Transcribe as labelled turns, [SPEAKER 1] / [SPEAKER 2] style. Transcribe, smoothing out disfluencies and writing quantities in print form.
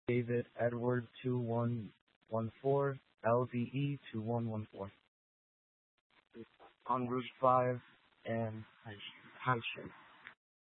[SPEAKER 1] David Edward 2114, LVE 2114. On Route 5 and Haitian.